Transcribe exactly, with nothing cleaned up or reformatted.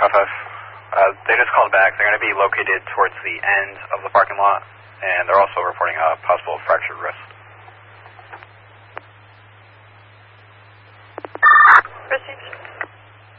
F F. Uh, they just called back. They're going to be located towards the end of the parking lot, and they're also reporting a possible fractured wrist. Received.